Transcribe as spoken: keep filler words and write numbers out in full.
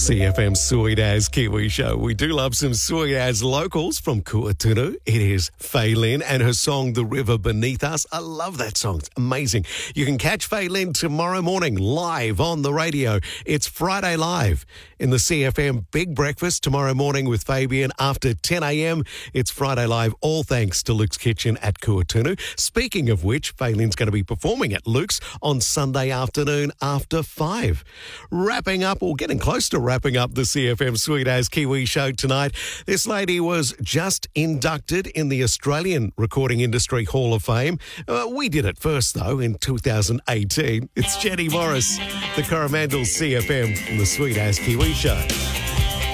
C F M Sweet As Kiwi Show. We do love some sweet as locals from Kuatunu. It is Fay Lin and her song The River Beneath Us. I love that song. It's amazing. You can catch Fay Lin tomorrow morning live on the radio. It's Friday Live in the C F M Big Breakfast tomorrow morning with Fabian after ten a.m. It's Friday Live, all thanks to Luke's Kitchen at Kuatunu. Speaking of which, Fay Lin's going to be performing at Luke's on Sunday afternoon after five. Wrapping up, or getting close to wrapping up the C F M Sweet As Kiwi Show tonight. This lady was just inducted in the Australian Recording Industry Hall of Fame. Uh, we did it first, though, in two thousand eighteen. It's Jenny Morris, the Coromandel C F M from the Sweet As Kiwi Show.